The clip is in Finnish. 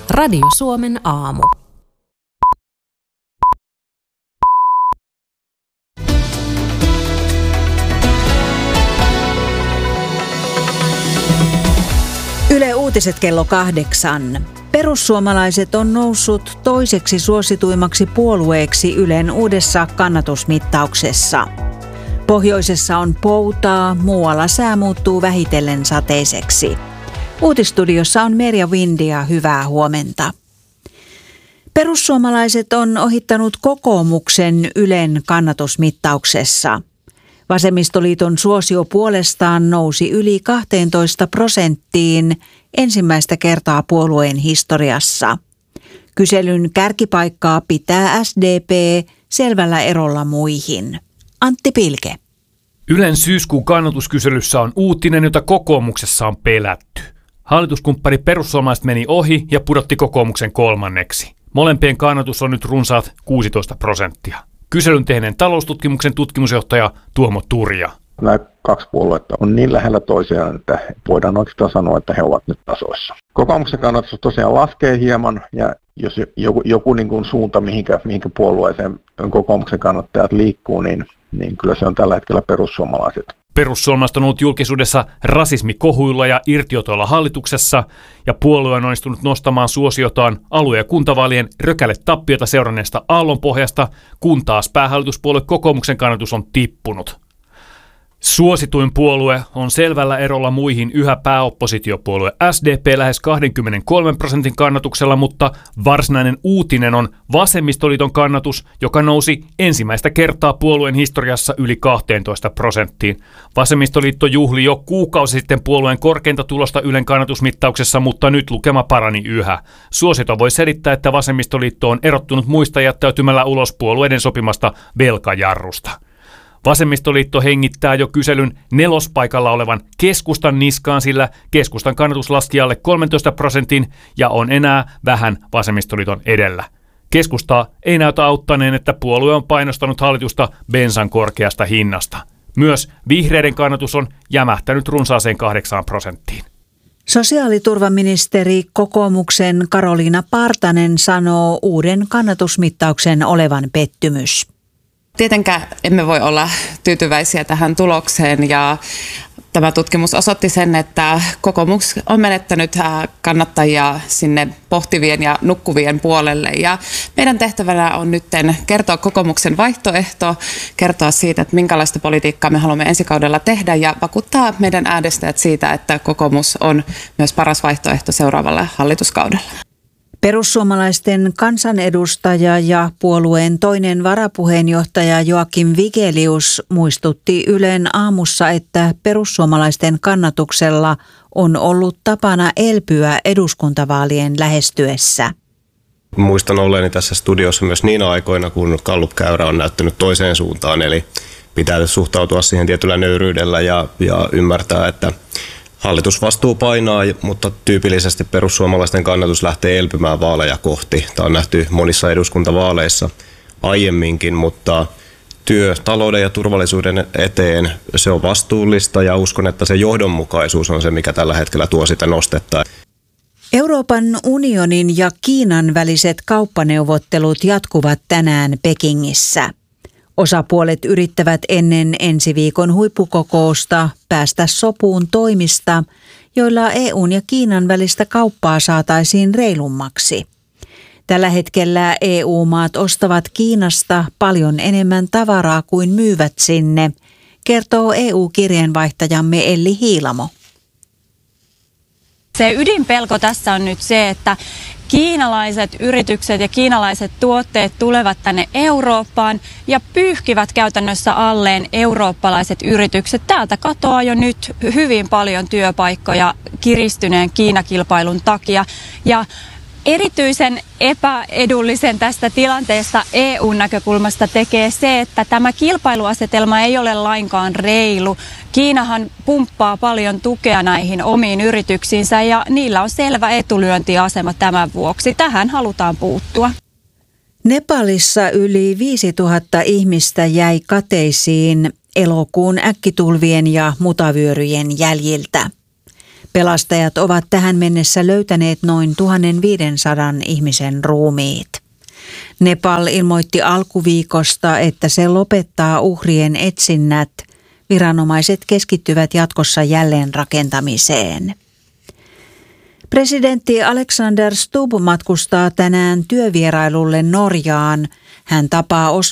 Radio Suomen aamu. Yle Uutiset kello 8. Perussuomalaiset on noussut toiseksi suosituimmaksi puolueeksi Ylen uudessa kannatusmittauksessa. Pohjoisessa on poutaa, muualla sää muuttuu vähitellen sateiseksi. Uutistudiossa on Merja Vindia, hyvää huomenta. Perussuomalaiset on ohittanut kokoomuksen Ylen kannatusmittauksessa. Vasemmistoliiton suosio puolestaan nousi yli 12% ensimmäistä kertaa puolueen historiassa. Kyselyn kärkipaikkaa pitää SDP selvällä erolla muihin. Antti Pilke. Ylen syyskuun kannatuskyselyssä on uutinen, jota kokoomuksessa on pelätty. Hallituskumppani perussuomalaiset meni ohi ja pudotti kokoomuksen kolmanneksi. Molempien kannatus on nyt runsaat 16%. Kyselyn tehneen taloustutkimuksen tutkimusjohtaja Tuomo Turja. Nämä kaksi puoluetta on niin lähellä toisiaan, että voidaan oikeastaan sanoa, että he ovat nyt tasoissa. Kokoomuksen kannatus tosiaan laskee hieman, ja jos joku niin kuin suunta, mihinkä puolueeseen kokoomuksen kannattajat liikkuu, niin kyllä se on tällä hetkellä perussuomalaiset. Perussuomalaiset on ollut julkisuudessa rasismikohuilla ja irtiotoilla hallituksessa, ja puolue on onnistunut nostamaan suosiotaan alue- ja kuntavaalien rökäletappiota seuranneesta aallonpohjasta, kun taas päähallituspuolue kokoomuksen kannatus on tippunut. Suosituin puolue on selvällä erolla muihin yhä pääoppositiopuolue SDP lähes 23% kannatuksella, mutta varsinainen uutinen on Vasemmistoliiton kannatus, joka nousi ensimmäistä kertaa puolueen historiassa yli 12%. Vasemmistoliitto juhli jo kuukausi sitten puolueen korkeinta tulosta Ylen kannatusmittauksessa, mutta nyt lukema parani yhä. Suosito voi selittää, että Vasemmistoliitto on erottunut muista jättäytymällä ulos puolueiden sopimasta velkajarrusta. Vasemmistoliitto hengittää jo kyselyn nelospaikalla olevan keskustan niskaan, sillä keskustan kannatus laski alle 13% ja on enää vähän Vasemmistoliiton edellä. Keskustaa ei näytä auttaneen, että puolue on painostanut hallitusta bensan korkeasta hinnasta. Myös vihreiden kannatus on jämähtänyt runsaaseen 8%. Sosiaaliturvaministeri kokoomuksen Karoliina Partanen sanoo uuden kannatusmittauksen olevan pettymys. Tietenkään emme voi olla tyytyväisiä tähän tulokseen, ja tämä tutkimus osoitti sen, että kokoomus on menettänyt kannattajia sinne pohtivien ja nukkuvien puolelle. Ja meidän tehtävänä on nyt kertoa kokoomuksen vaihtoehto, kertoa siitä, että minkälaista politiikkaa me haluamme ensi kaudella tehdä, ja vakuuttaa meidän äänestäjät siitä, että kokoomus on myös paras vaihtoehto seuraavalle hallituskaudella. Perussuomalaisten kansanedustaja ja puolueen toinen varapuheenjohtaja Joakim Vigelius muistutti Ylen aamussa, että perussuomalaisten kannatuksella on ollut tapana elpyä eduskuntavaalien lähestyessä. Muistan olleeni tässä studiossa myös niinä aikoina, kun Gallup-käyrä on näyttänyt toiseen suuntaan, eli pitää suhtautua siihen tietyllä nöyryydellä ja ymmärtää, että hallitusvastuu painaa, mutta tyypillisesti perussuomalaisten kannatus lähtee elpymään vaaleja kohti. Tämä on nähty monissa eduskuntavaaleissa aiemminkin, mutta työ talouden ja turvallisuuden eteen, se on vastuullista, ja uskon, että se johdonmukaisuus on se, mikä tällä hetkellä tuo sitä nostetta. Euroopan unionin ja Kiinan väliset kauppaneuvottelut jatkuvat tänään Pekingissä. Osapuolet yrittävät ennen ensi viikon huippukokousta päästä sopuun toimista, joilla EUn ja Kiinan välistä kauppaa saataisiin reilummaksi. Tällä hetkellä EU-maat ostavat Kiinasta paljon enemmän tavaraa kuin myyvät sinne, kertoo EU-kirjeenvaihtajamme Elli Hiilamo. Se ydinpelko tässä on nyt se, että kiinalaiset yritykset ja kiinalaiset tuotteet tulevat tänne Eurooppaan ja pyyhkivät käytännössä alleen eurooppalaiset yritykset. Täältä katoaa jo nyt hyvin paljon työpaikkoja kiristyneen Kiinakilpailun takia. Ja erityisen epäedullisen tästä tilanteesta EU-näkökulmasta tekee se, että tämä kilpailuasetelma ei ole lainkaan reilu. Kiinahan pumppaa paljon tukea näihin omiin yrityksiinsä ja niillä on selvä etulyöntiasema tämän vuoksi. Tähän halutaan puuttua. Nepalissa yli 5000 ihmistä jäi kateisiin elokuun äkkitulvien ja mutavyöryjen jäljiltä. Pelastajat ovat tähän mennessä löytäneet noin 1500 ihmisen ruumiit. Nepal ilmoitti alkuviikosta, että se lopettaa uhrien etsinnät. Viranomaiset keskittyvät jatkossa jälleenrakentamiseen. Presidentti Alexander Stubb matkustaa tänään työvierailulle Norjaan. Hän tapaa